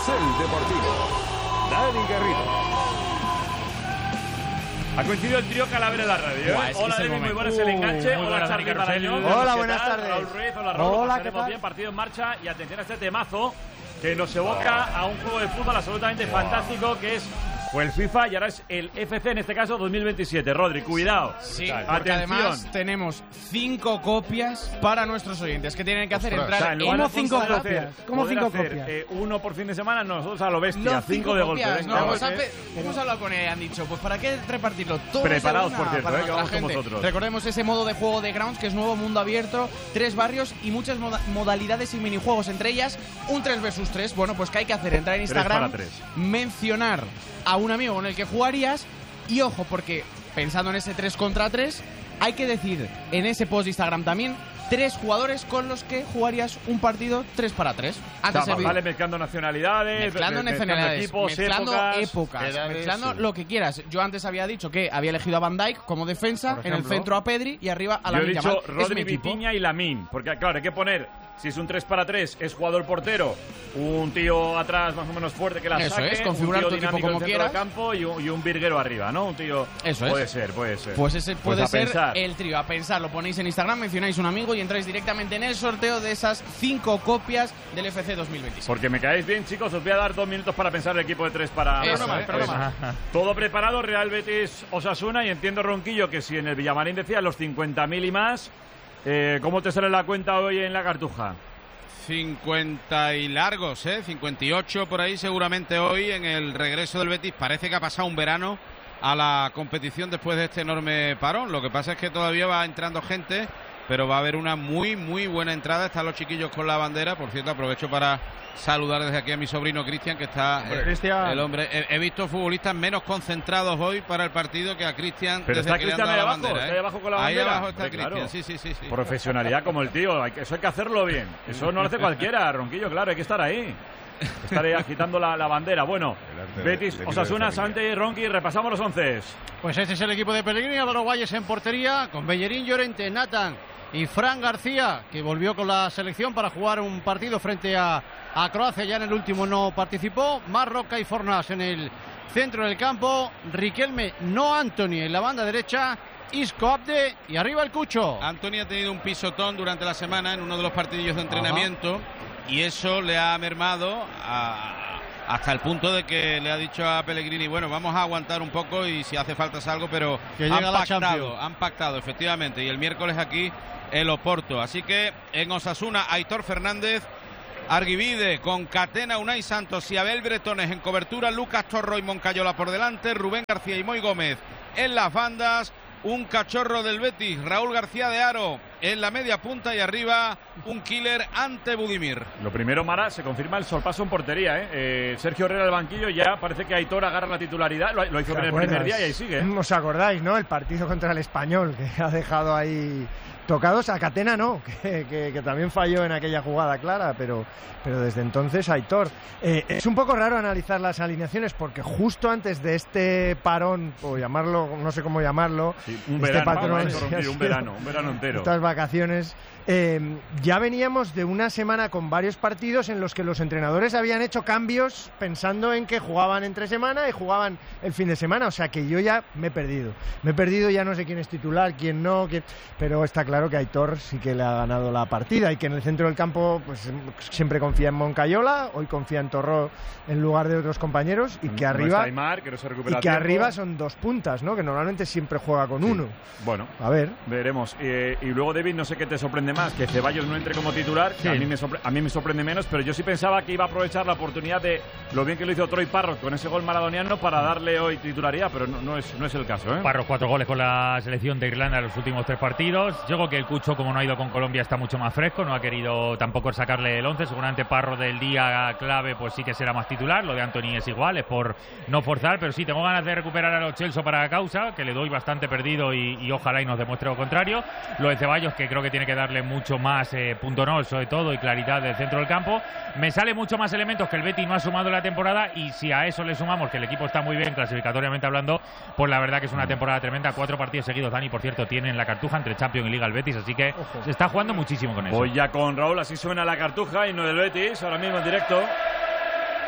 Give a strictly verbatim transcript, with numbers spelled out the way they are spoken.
Carrusel Deportivo. Dani Garrido. Ha coincidido el trío Calavera en la radio. Buah, ¿eh? es Hola, David, muy buenas el enganche. Uh, hola, Charly Marañón. Hola, buenas tardes. Raúl Ruiz, hola, Raúl. Hola, ¿qué tal? Bien, partido en marcha y atención a este temazo que nos evoca a un juego de fútbol absolutamente fantástico que es fue el FIFA y ahora es el F C, en este caso dos mil veintisiete. Rodri, cuidado. Sí, Vale. porque Atención. además tenemos cinco copias para nuestros oyentes. ¿Qué tienen que hacer? Ostras, Entrar o sea, en lugar en de cinco poder copias? hacer- ¿Cómo poder cinco hacer, copias? eh, uno por fin de semana, nosotros a lo bestia. Los cinco, de golpe. copias, Venga, ¿no? pues, Hemos, eh. hemos hablado con ella y han dicho, pues ¿para qué repartirlo? Todos Preparados, de una por cierto, para eh, que nuestra vamos con gente. vosotros. Recordemos ese modo de juego de Grounds, que es nuevo, mundo abierto, tres barrios y muchas moda modalidades y minijuegos, entre ellas un tres versus tres. Bueno, pues ¿qué hay que hacer? Entrar en Instagram, para tres. mencionar a un amigo con el que jugarías y ojo, porque pensando en ese tres contra tres, hay que decir en ese post de Instagram también tres jugadores con los que jugarías un partido tres para tres. Antes O sea, se vi- vale, mezclando nacionalidades, Mezclando me- nacionalidades, equipos, mezclando épocas, épocas, edades, mezclando sí. lo que quieras. Yo antes había dicho que había elegido a Van Dijk como defensa, Por en el ejemplo. centro a Pedri y arriba a Yo he Lamine dicho Yamal. Es mi Rodri, equipo. Vitinha y Lamine, porque claro, hay que poner, si es un tres para tres, es jugador portero, un tío atrás más o menos fuerte que la Eso saque, es, configurar un tu tío equipo dinámico como en el centro del quieras. campo y un, y un virguero arriba, ¿no? Un tío... Eso es. Puede ser, puede ser. Pues ese puede a ser pensar. el trío. A pensar, lo ponéis en Instagram, mencionáis un amigo y entráis directamente en el sorteo de esas cinco copias del F C dos mil veintisiete. Porque me caéis bien, chicos, os voy a dar dos minutos para pensar el equipo de tres para... Eso, Bueno, eh, pues, pero no más. todo preparado, Real Betis Osasuna, y entiendo, Ronquillo, que si en el Villamarín decía los cincuenta mil y más, eh, ¿cómo te sale la cuenta hoy en la Cartuja? cincuenta y largos, ¿eh? cincuenta y ocho por ahí seguramente hoy en el regreso del Betis. Parece que ha pasado un verano a la competición después de este enorme parón. Lo que pasa es que todavía va entrando gente, pero va a haber una muy, muy buena entrada. Están los chiquillos con la bandera. Por cierto, aprovecho para saludar desde aquí a mi sobrino Cristian, que está Hombre, eh, Cristian. el hombre. He, he visto futbolistas menos concentrados hoy para el partido que a Cristian. Pero desde está que le han Cristian dado ahí la abajo, bandera, está ¿eh? ahí abajo con la Ahí bandera. abajo está Hombre, Cristian, claro. sí, sí, sí, sí. Profesionalidad como el tío, hay que- eso hay que hacerlo bien. Eso no lo hace cualquiera, Ronquillo, claro, hay que estar ahí. Estar ahí agitando la, la bandera. Bueno, El arte de- Betis, de vida Osasuna, de familia. Sante y Ronqui, repasamos los once. Pues este es el equipo de Pellegrini, Álvaro Valles en portería, con Bellerín, Llorente, Nathan y Fran García, que volvió con la selección para jugar un partido frente a, a Croacia, ya en el último no participó. Marroca y Fornás en el centro del campo, Riquelme, no Anthony en la banda derecha, Isco Abde y arriba el Cucho. Anthony ha tenido un pisotón durante la semana en uno de los partidillos de entrenamiento y eso le ha mermado a- hasta el punto de que le ha dicho a Pellegrini, bueno, vamos a aguantar un poco y si hace falta algo, pero Que han llega la pactado, Champions. han pactado efectivamente, y el miércoles aquí el Oporto. Así que en Osasuna, Aitor Fernández, Arguivide con Catena, Unai Santos y Abel Bretones en cobertura, Lucas Torro y Moncayola por delante, Rubén García y Moy Gómez en las bandas, un cachorro del Betis, Raúl García de Aro en la media punta y arriba un killer ante Budimir. Lo primero, Mara, se confirma el sorpaso en portería, ¿eh? Eh, Sergio Herrera del banquillo, ya parece que Aitor agarra la titularidad, lo, lo hizo ¿Te en el acuerdas? primer día y ahí sigue. ¿eh? ¿Os acordáis, no? El partido contra el Español, que ha dejado ahí tocados. A Catena no, que, que- que también falló en aquella jugada clara, pero, pero desde entonces Aitor. Eh, es un poco raro analizar las alineaciones porque justo antes de este parón, o llamarlo, no sé cómo llamarlo, Sí, un este verano, patrón, vamos, sí, Ronquillo, ha un sido verano, un verano entero. estas vacaciones, eh, ya veníamos de una semana con varios partidos en los que los entrenadores habían hecho cambios pensando en que jugaban entre semana y jugaban el fin de semana, o sea que yo ya me he perdido, me he perdido, ya no sé quién es titular, quién no, quién... pero está claro que Aitor sí que le ha ganado la partida y que en el centro del campo pues siempre confía en Moncayola, hoy confía en Torró en lugar de otros compañeros y que No arriba... está Aimar, que no se recupera Y a que tiempo. arriba son dos puntas, ¿no? Que normalmente siempre juega con Sí. uno. Bueno, A ver. veremos. Eh, y luego, David, no sé qué te sorprende más, que Ceballos no entre como titular, que Sí. a, mí me sorpre- a mí me sorprende menos, pero yo sí pensaba que iba a aprovechar la oportunidad de lo bien que lo hizo Troy Parrott con ese gol maradoniano para darle hoy titularidad, pero no, no, es, no es el caso, ¿eh? Parros, cuatro goles con la selección de Irlanda en los últimos tres partidos. Yo creo que el Cucho, como no ha ido con Colombia, está mucho más fresco, no ha querido tampoco sacarle el once. Seguramente Parros del día clave pues sí que será más titular. Lo de Anthony es igual, es por no forzar, pero sí tengo ganas de recuperar a los Chelsea para causa, que le doy bastante perdido y, y ojalá y nos demuestre lo contrario. Lo de Ceballos, que creo que tiene que darle mucho más eh, punto no, sobre todo, y claridad del centro del campo. Me sale mucho más elementos que el Betis no ha sumado en la temporada, y si a eso le sumamos que el equipo está muy bien clasificatoriamente hablando, pues la verdad que es una temporada tremenda. Cuatro partidos seguidos, Dani, por cierto, tienen la Cartuja entre Champions y Liga el Betis, así que se está jugando muchísimo con eso. Voy ya con Raúl, así suena la Cartuja y no del Betis, ahora mismo en directo.